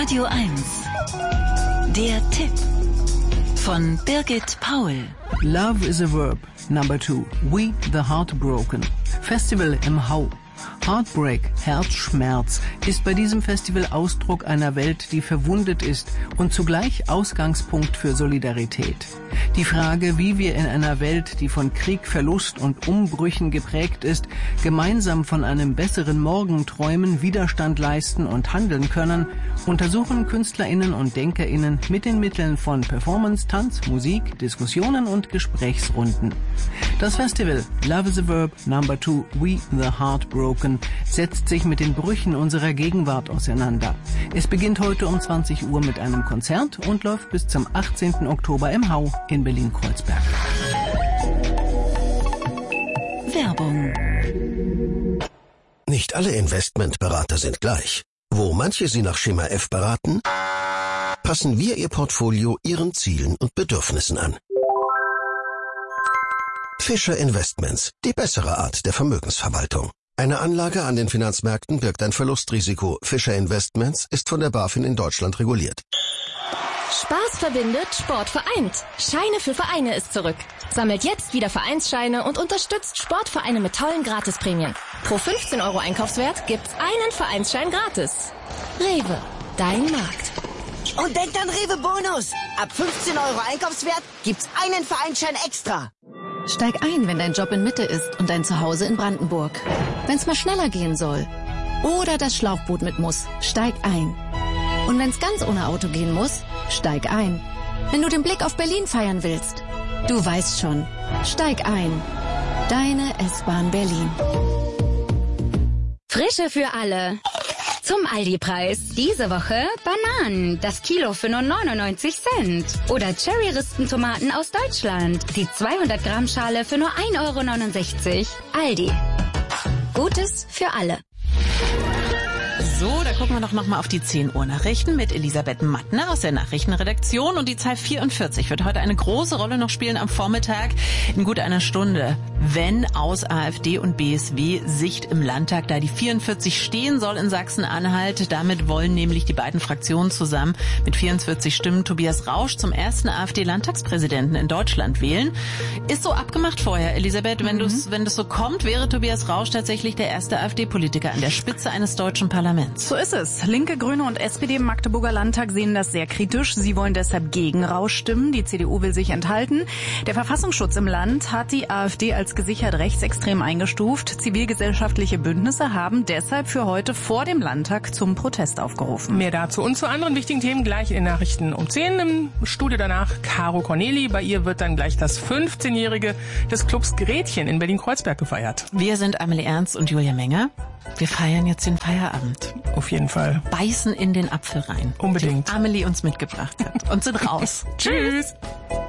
Radio 1. Der Tipp von Birgit Paul. Love is a Verb. Number 2. We the Heartbroken. Festival im Hau. Heartbreak, Herzschmerz, ist bei diesem Festival Ausdruck einer Welt, die verwundet ist und zugleich Ausgangspunkt für Solidarität. Die Frage, wie wir in einer Welt, die von Krieg, Verlust und Umbrüchen geprägt ist, gemeinsam von einem besseren Morgen träumen, Widerstand leisten und handeln können, untersuchen KünstlerInnen und DenkerInnen mit den Mitteln von Performance, Tanz, Musik, Diskussionen und Gesprächsrunden. Das Festival Love is a Verb, Number 2, We the Heartbroken setzt sich mit den Brüchen unserer Gegenwart auseinander. Es beginnt heute um 20 Uhr mit einem Konzert und läuft bis zum 18. Oktober im Hau in Berlin-Kreuzberg. Werbung. Nicht alle Investmentberater sind gleich. Wo manche Sie nach Schema F beraten, passen wir Ihr Portfolio Ihren Zielen und Bedürfnissen an. Fischer Investments, die bessere Art der Vermögensverwaltung. Eine Anlage an den Finanzmärkten birgt ein Verlustrisiko. Fischer Investments ist von der BaFin in Deutschland reguliert. Spaß verbindet, Sport vereint. Scheine für Vereine ist zurück. Sammelt jetzt wieder Vereinsscheine und unterstützt Sportvereine mit tollen Gratisprämien. Pro 15 € Einkaufswert gibt's einen Vereinsschein gratis. Rewe, dein Markt. Und denkt an Rewe Bonus. Ab 15 € Einkaufswert gibt's einen Vereinsschein extra. Steig ein, wenn dein Job in Mitte ist und dein Zuhause in Brandenburg. Wenn's mal schneller gehen soll. Oder das Schlauchboot mit muss. Steig ein. Und wenn's ganz ohne Auto gehen muss, steig ein. Wenn du den Blick auf Berlin feiern willst, du weißt schon. Steig ein. Deine S-Bahn Berlin. Frische für alle. Zum Aldi-Preis. Diese Woche Bananen, das Kilo für nur 99 Cent. Oder Cherry-Ristentomaten aus Deutschland. Die 200 Gramm Schale für nur 1,69 €. Aldi. Gutes für alle. So, da gucken wir doch noch mal auf die 10 Uhr Nachrichten mit Elisabeth Mattner aus der Nachrichtenredaktion. Und die Zahl 44 wird heute eine große Rolle noch spielen am Vormittag in gut einer Stunde, wenn aus AfD und BSW Sicht im Landtag da die 44 stehen soll in Sachsen-Anhalt. Damit wollen nämlich die beiden Fraktionen zusammen mit 44 Stimmen Tobias Rausch zum ersten AfD-Landtagspräsidenten in Deutschland wählen. Ist so abgemacht vorher, Elisabeth. Wenn das so kommt, wäre Tobias Rausch tatsächlich der erste AfD-Politiker an der Spitze eines deutschen Parlaments. So ist es. Linke, Grüne und SPD im Magdeburger Landtag sehen das sehr kritisch. Sie wollen deshalb gegen Rausch stimmen. Die CDU will sich enthalten. Der Verfassungsschutz im Land hat die AfD als gesichert rechtsextrem eingestuft. Zivilgesellschaftliche Bündnisse haben deshalb für heute vor dem Landtag zum Protest aufgerufen. Mehr dazu und zu anderen wichtigen Themen gleich in den Nachrichten um 10. Im Studio danach Caro Corneli. Bei ihr wird dann gleich das 15-Jährige des Clubs Gretchen in Berlin-Kreuzberg gefeiert. Wir sind Amelie Ernst und Julia Menger. Wir feiern jetzt den Feierabend. Auf jeden Fall. Beißen in den Apfel rein. Unbedingt. Den Amelie uns mitgebracht hat. Und sind raus. Tschüss.